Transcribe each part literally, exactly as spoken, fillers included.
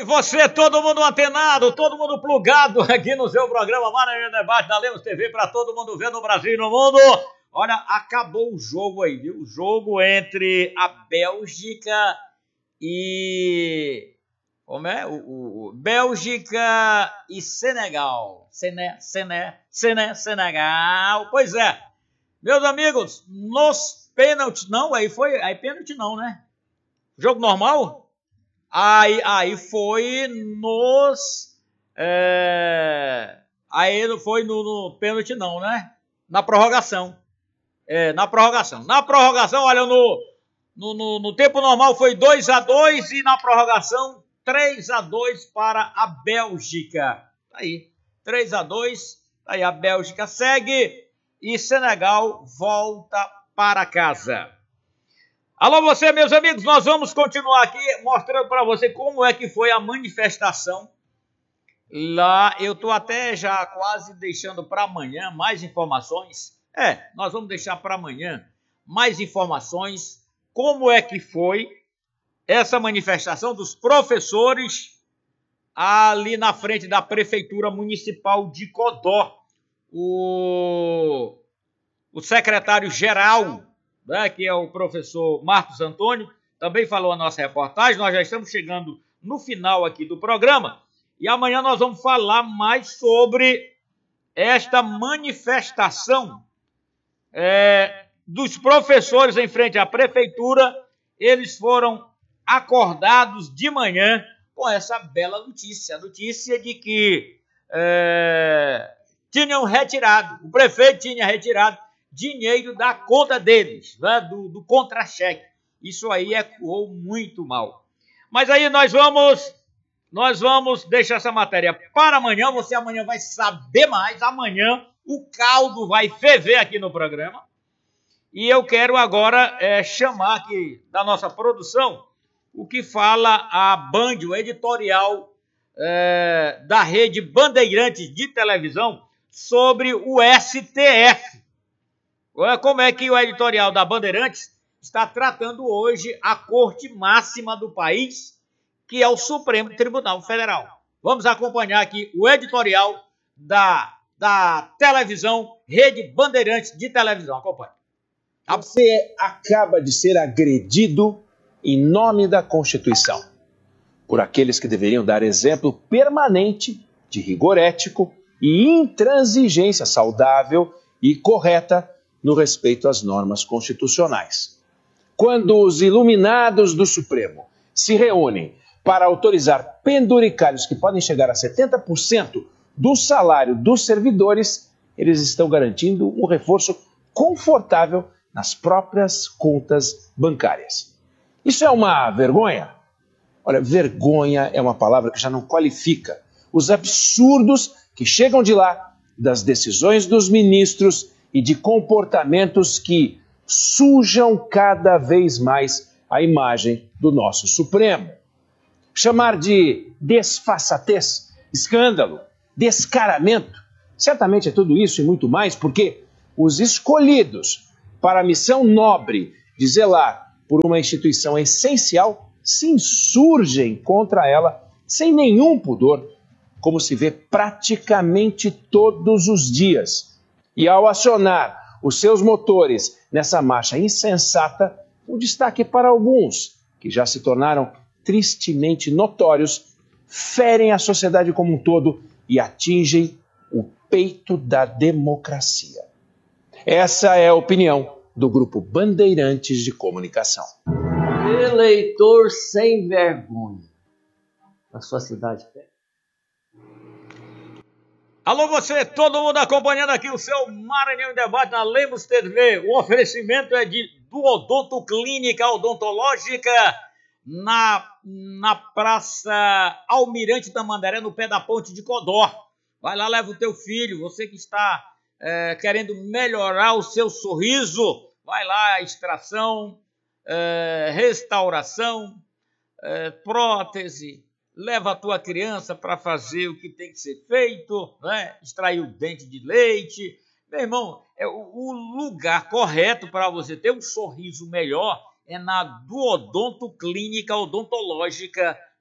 E você, todo mundo antenado, todo mundo plugado aqui no seu programa Maranhão Debate da Lemos T V para todo mundo ver no Brasil e no mundo. Olha, acabou o jogo aí, viu? O jogo entre a Bélgica e... Como é? O, o, o Bélgica e Senegal. Sene, Sene, Sene, Senegal. Pois é. Meus amigos, nos pênaltis... Não, aí foi... Aí pênalti não, né? Jogo normal? Aí, aí foi nos... É, aí não foi no, no pênalti não, né? Na prorrogação. É, na prorrogação. Na prorrogação, olha, no, no, no, no tempo normal foi dois a dois e na prorrogação três a dois para a Bélgica. Aí, três a dois, aí a Bélgica segue e Senegal volta para casa. Alô você, meus amigos, nós vamos continuar aqui mostrando para você como é que foi a manifestação. Lá, eu estou até já quase deixando para amanhã mais informações. É, nós vamos deixar para amanhã mais informações, como é que foi essa manifestação dos professores ali na frente da Prefeitura Municipal de Codó. O, o secretário-geral, né, que é o professor Marcos Antônio, também falou a nossa reportagem. Nós já estamos chegando no final aqui do programa e amanhã nós vamos falar mais sobre esta manifestação É, dos professores em frente à prefeitura. Eles foram acordados de manhã com essa bela notícia, a notícia de que é, tinham retirado, o prefeito tinha retirado dinheiro da conta deles, né, do, do contra-cheque. Isso aí ecoou muito mal. Mas aí nós vamos, nós vamos deixar essa matéria para amanhã. Você amanhã vai saber mais. Amanhã o caldo vai ferver aqui no programa. E eu quero agora é, chamar aqui da nossa produção o que fala a Band, o editorial é, da rede Bandeirantes de televisão sobre o S T F. Como é que o editorial da Bandeirantes está tratando hoje a corte máxima do país, que é o Supremo Tribunal Federal. Vamos acompanhar aqui o editorial da da televisão, Rede Bandeirantes de televisão. Acompanhe. Você acaba de ser agredido em nome da Constituição, por aqueles que deveriam dar exemplo permanente de rigor ético e intransigência saudável e correta no respeito às normas constitucionais. Quando os iluminados do Supremo se reúnem para autorizar penduricários que podem chegar a setenta por cento do salário dos servidores, eles estão garantindo um reforço confortável nas próprias contas bancárias. Isso é uma vergonha? Olha, vergonha é uma palavra que já não qualifica os absurdos que chegam de lá, das decisões dos ministros e de comportamentos que sujam cada vez mais a imagem do nosso Supremo. Chamar de desfaçatez, escândalo, descaramento, certamente é tudo isso e muito mais, porque os escolhidos para a missão nobre de zelar por uma instituição essencial se insurgem contra ela sem nenhum pudor, como se vê praticamente todos os dias. E ao acionar os seus motores nessa marcha insensata, um destaque para alguns, que já se tornaram tristemente notórios, ferem a sociedade como um todo e atingem o peito da democracia. Essa é a opinião do Grupo Bandeirantes de Comunicação. Eleitor sem vergonha. Na sua cidade, Pé. Alô você, todo mundo acompanhando aqui o seu Maranhão em Debate na Lemos T V. O oferecimento é de do Odonto Clínica Odontológica na, na Praça Almirante Tamandaré, no pé da ponte de Codó. Vai lá, leva o teu filho, você que está é, querendo melhorar o seu sorriso, vai lá, extração, é, restauração, é, prótese, leva a tua criança para fazer o que tem que ser feito, né? Extrair o dente de leite. Meu irmão, é o, o lugar correto para você ter um sorriso melhor é na Duodonto Clínica Odontológica,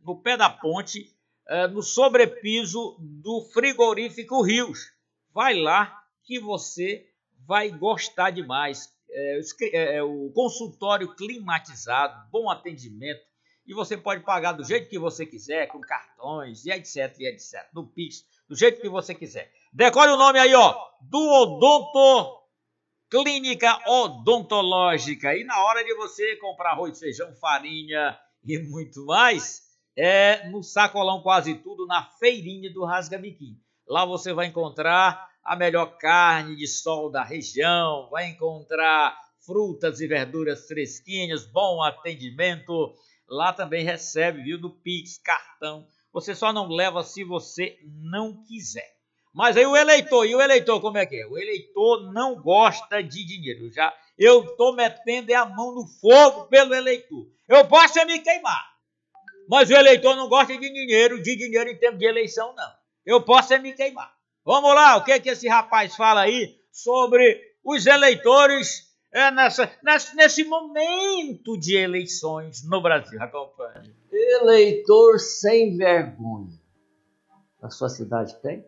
no pé da ponte, é, no sobrepiso do frigorífico Rios. Vai lá que você vai gostar demais. É, é, é, o consultório climatizado, bom atendimento, e você pode pagar do jeito que você quiser, com cartões e etc, e etc, no Pix, do jeito que você quiser. Decore o nome aí, ó, do Odonto Clínica Odontológica. E na hora de você comprar arroz, feijão, farinha e muito mais, é no Sacolão Quase Tudo, na feirinha do Rasga-Biquinho. Lá você vai encontrar a melhor carne de sol da região, vai encontrar frutas e verduras fresquinhas, bom atendimento. Lá também recebe, viu, do Pix, cartão. Você só não leva se você não quiser. Mas aí o eleitor, e o eleitor como é que é? O eleitor não gosta de dinheiro. Já eu tô metendo a mão no fogo pelo eleitor. Eu posso é me queimar, mas o eleitor não gosta de dinheiro, de dinheiro em tempo de eleição, não. Eu posso é me queimar. Vamos lá, o que é que esse rapaz fala aí sobre os eleitores é, nessa, nessa, nesse momento de eleições no Brasil? Acompanhe. Eleitor sem vergonha. A sua cidade tem?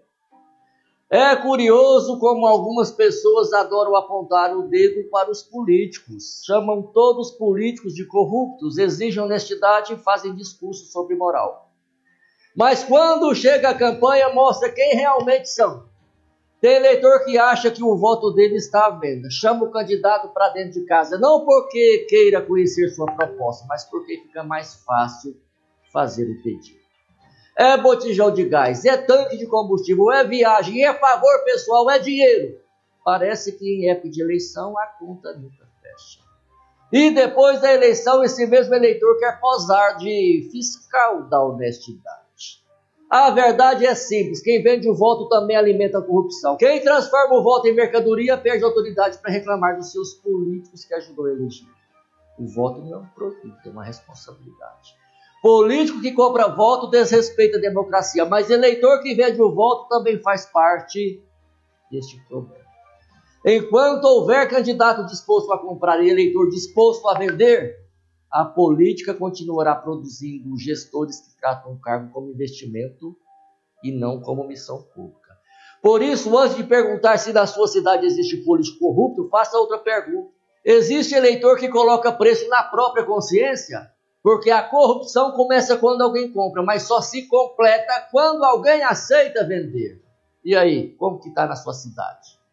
É curioso como algumas pessoas adoram apontar o dedo para os políticos. Chamam todos os políticos de corruptos, exigem honestidade e fazem discursos sobre moral. Mas quando chega a campanha, mostra quem realmente são. Tem eleitor que acha que o voto dele está à venda. Chama o candidato para dentro de casa, não porque queira conhecer sua proposta, mas porque fica mais fácil fazer o pedido. É botijão de gás, é tanque de combustível, é viagem, é favor pessoal, é dinheiro. Parece que em época de eleição a conta nunca fecha. E depois da eleição, esse mesmo eleitor quer posar de fiscal da honestidade. A verdade é simples, quem vende o voto também alimenta a corrupção. Quem transforma o voto em mercadoria perde a autoridade para reclamar dos seus políticos que ajudou a eleger. O voto não é um produto, é uma responsabilidade. Político que compra voto desrespeita a democracia, mas eleitor que vende o voto também faz parte deste problema. Enquanto houver candidato disposto a comprar e eleitor disposto a vender, a política continuará produzindo gestores que tratam o cargo como investimento e não como missão pública. Por isso, antes de perguntar se na sua cidade existe político corrupto, faça outra pergunta. Existe eleitor que coloca preço na própria consciência? Porque a corrupção começa quando alguém compra, mas só se completa quando alguém aceita vender. E aí, como que está na sua cidade?